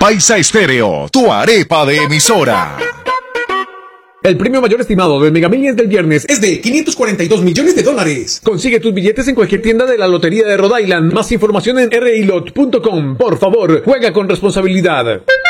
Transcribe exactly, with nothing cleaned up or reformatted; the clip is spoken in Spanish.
Paisa Estéreo, tu arepa de emisora. El premio mayor estimado del Mega Millions del viernes es de quinientos cuarenta y dos millones de dólares. Consigue tus billetes en cualquier tienda de la Lotería de Rhode Island. Más información en r i lot punto com. Por favor, juega con responsabilidad.